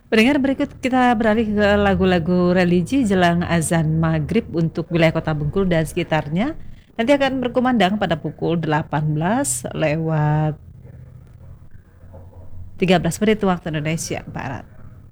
Pendengar, berikut kita beralih ke lagu-lagu religi jelang azan maghrib untuk wilayah Kota Bengkulu dan sekitarnya. Nanti akan berkumandang pada pukul 18 lewat 13 menit waktu Indonesia Barat.